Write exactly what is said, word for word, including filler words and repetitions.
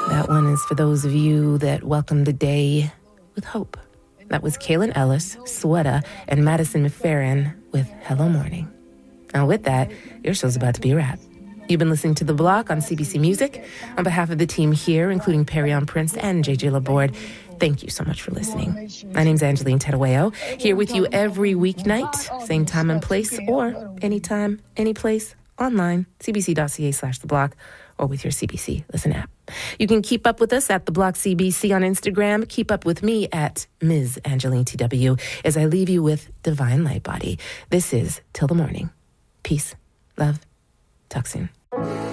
That one is for those of you that welcome the day with hope. That was Kaylin Ellis, Sweta, and Madison McFerrin with Hello Morning. And with that, your show's about to be a wrap. You've been listening to The Block on C B C Music. On behalf of the team here, including Perrion Prince and J J Laborde, thank you so much for listening. My name's Angeline Tedaweo, here with you every weeknight, same time and place, or anytime, any place, online, cbc.ca slash The Block, or with your C B C Listen app. You can keep up with us at The Block C B C on Instagram. Keep up with me at Miz Angeline T W as I leave you with Divine Light Body. This is Till the Morning. Peace, love, talk soon.